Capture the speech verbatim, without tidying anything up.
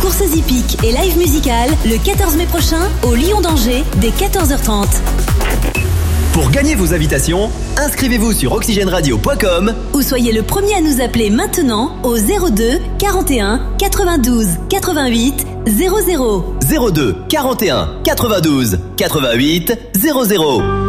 Courses hippiques et live musical le quatorze mai prochain au Lion d'Angers dès quatorze heures trente. Pour gagner vos invitations, inscrivez-vous sur oxygène radio point com ou soyez le premier à nous appeler maintenant au zéro deux quarante et un quatre-vingt-douze quatre-vingt-huit zéro zéro. zéro deux quarante et un quatre-vingt-douze quatre-vingt-huit zéro zéro.